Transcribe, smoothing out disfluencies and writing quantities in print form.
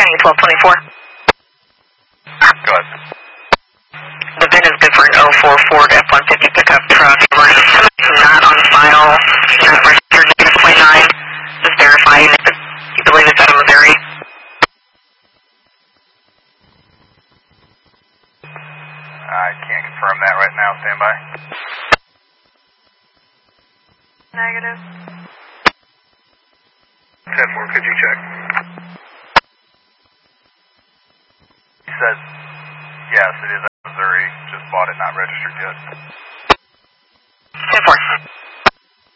County 1224. Go ahead. The VIN is good for an 044 F-150 pickup truck. Not on file, not registered, -.9. Just verifying if you believe it's out of Missouri. I can't confirm that right now. Stand by. Negative. 10-4, could you check? He says, yes, it is out of Missouri. Just bought it, not registered yet.